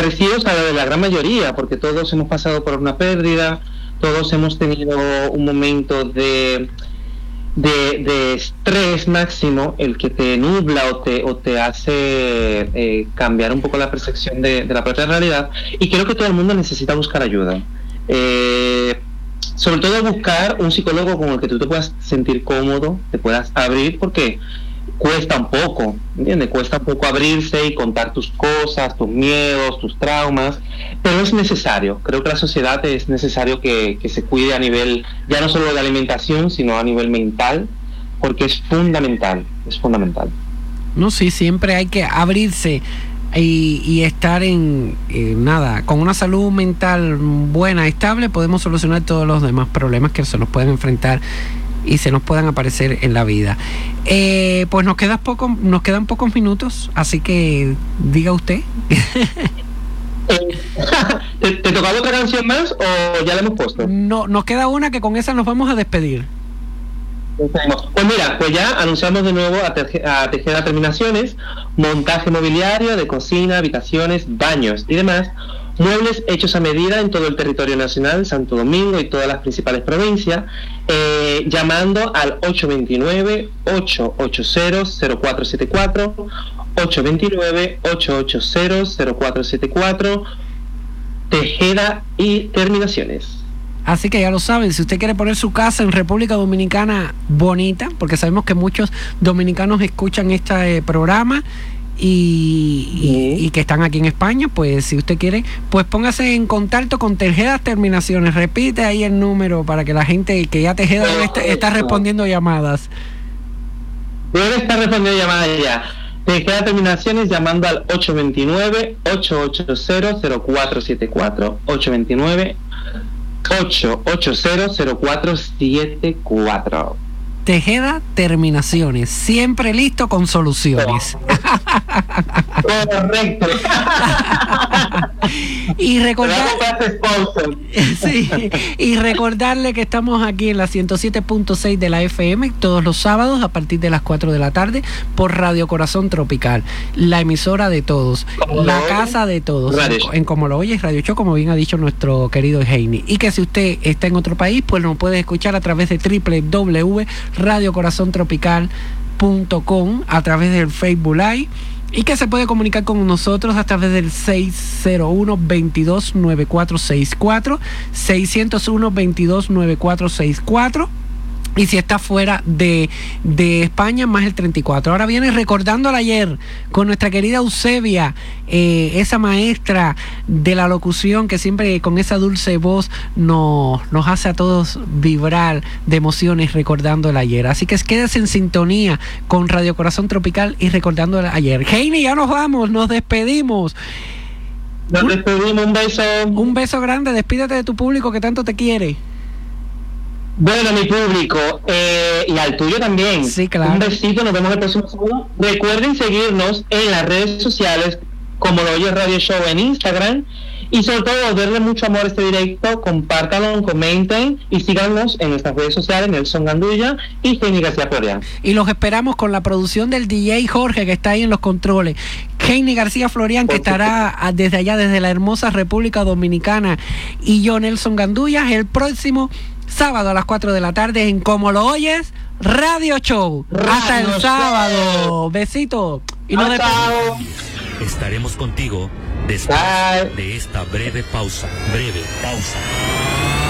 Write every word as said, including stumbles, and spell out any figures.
parecidos a la de la gran mayoría, porque todos hemos pasado por una pérdida, todos hemos tenido un momento de, de, de estrés máximo, el que te nubla o te, o te hace eh, cambiar un poco la percepción de, de la propia realidad, y creo que todo el mundo necesita buscar ayuda. Eh, sobre todo buscar un psicólogo con el que tú te puedas sentir cómodo, te puedas abrir, porque cuesta un poco, ¿entiendes? Cuesta un poco abrirse y contar tus cosas, tus miedos, tus traumas, pero es necesario. Creo que la sociedad es necesario que, que se cuide a nivel, ya no solo de alimentación, sino a nivel mental, porque es fundamental, es fundamental. No, sí, siempre hay que abrirse y, y estar en, eh, nada, con una salud mental buena, estable, podemos solucionar todos los demás problemas que se nos pueden enfrentar y se nos puedan aparecer en la vida. Eh, pues nos quedan poco, nos quedan pocos minutos, así que diga usted. ¿Te, ¿Te tocaba otra canción más o ya la hemos puesto? No, nos queda una que con esa nos vamos a despedir. Pues mira, pues ya anunciamos de nuevo a, Te- a Tejeda Terminaciones, montaje mobiliario de cocina, habitaciones, baños y demás, muebles hechos a medida en todo el territorio nacional, Santo Domingo y todas las principales provincias, eh, llamando al ocho dos nueve, ocho ocho cero, cero cuatro siete cuatro, ocho dos nueve, ocho ocho cero, cero cuatro siete cuatro, Tejeda y Terminaciones. Así que ya lo saben, si usted quiere poner su casa en República Dominicana bonita, porque sabemos que muchos dominicanos escuchan este eh, programa y, y, y que están aquí en España, pues si usted quiere, pues póngase en contacto con Tejeda Terminaciones. Repite ahí el número para que la gente, que ya Tejeda debe estar, está respondiendo llamadas. Debe estar respondiendo llamadas ya. Tejeda Terminaciones llamando al ocho dos nueve, ocho ocho cero, cero cuatro siete cuatro, ocho dos nueve, ocho ocho cero, cero cuatro siete cuatro. Tejeda Terminaciones, siempre listo con soluciones. Correcto. Y recordar, sí, y recordarle que estamos aquí en la ciento siete punto seis de la F M todos los sábados a partir de las cuatro de la tarde por Radio Corazón Tropical, la emisora de todos, la casa de todos, en, en Como Lo Oyes Radio Show, como bien ha dicho nuestro querido Heini. Y que si usted está en otro país, pues nos puede escuchar a través de doble u doble u doble u punto radio corazón tropical punto com, a través del Facebook Live, y que se puede comunicar con nosotros a través del seis cero uno, veintidós, noventa y cuatro sesenta y cuatro, seiscientos uno, veintidós, noventa y cuatro sesenta y cuatro. Y si está fuera de, de España, más el treinta y cuatro. Ahora viene recordando el ayer con nuestra querida Eusebia, eh, esa maestra de la locución que siempre con esa dulce voz nos, nos hace a todos vibrar de emociones recordando el ayer. Así que quédese en sintonía con Radio Corazón Tropical y recordando el ayer. Heini, ya nos vamos, nos despedimos. Nos despedimos, un beso. Un beso grande, despídete de tu público que tanto te quiere. Bueno, mi público, eh, y al tuyo también. Sí, claro. Un besito, nos vemos el próximo sábado. Recuerden seguirnos en las redes sociales, Como Lo Oyes Radio Show en Instagram, y sobre todo darle mucho amor a este directo, compártanlo, comenten y síganos en nuestras redes sociales, Nelson Gandulla y Heini García Florian. Y los esperamos con la producción del D J Jorge, que está ahí en los controles, Heini García Florian, que estará desde allá, desde la hermosa República Dominicana, y yo, Nelson Gandulla, el próximo sábado a las cuatro de la tarde en Como Lo Oyes Radio Show. Radio Hasta el sábado. Besito. Y nos despedimos. Estaremos contigo después Bye. de esta breve pausa. Breve pausa.